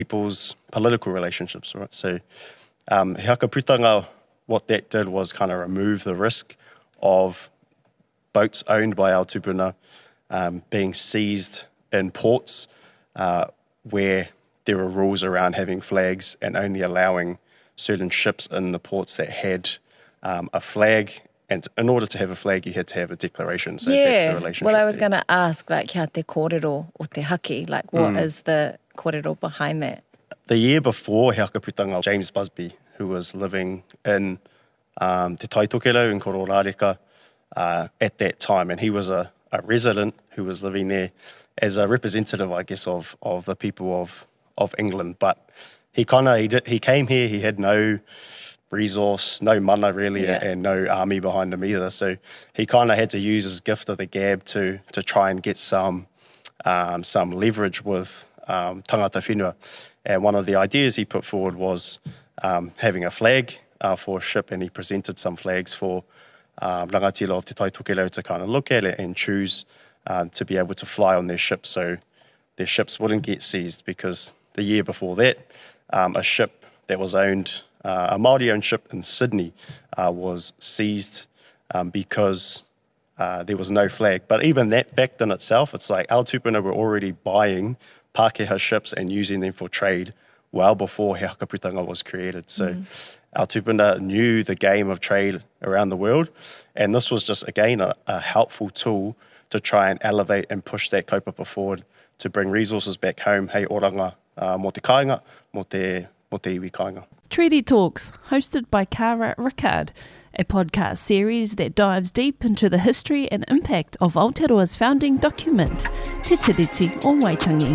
people's political relationships, right? So He Hakaputanga, what that did was kind of remove the risk of boats owned by our tupuna being seized in ports where there were rules around having flags and only allowing certain ships in the ports that had a flag. And in order to have a flag, you had to have a declaration. So that's the relationship. Well, I was going to ask, like, kia te kōrero o te haki, like, what is the kōrero behind that? The year before He Hakaputanga, James Busby, who was living in Te Taitokelo in Kororareka at that time, and he was a resident who was living there as a representative, I guess, of the people of England. But he came here, he had no resource, no mana really, and no army behind him either. So he kind of had to use his gift of the gab to try and get some leverage with tangata whenua. And one of the ideas he put forward was having a flag for a ship, and he presented some flags for rangatira of Te Taitokelo to kind of look at it and choose to be able to fly on their ships, so their ships wouldn't get seized. Because the year before that, a ship that was owned, a Māori-owned ship in Sydney, was seized because there was no flag. But even that fact in itself, it's like our tupuna were already buying Pākehā ships and using them for trade well before He Hakaputanga was created. So our tupuna knew the game of trade around the world, and this was just, again, a helpful tool to try and elevate and push that kaupapa forward to bring resources back home, hei oranga, mō te kāinga, mō te iwi kāinga. Treaty Talks, hosted by Cara Rickard, a podcast series that dives deep into the history and impact of Aotearoa's founding document, Te Tiriti o Waitangi.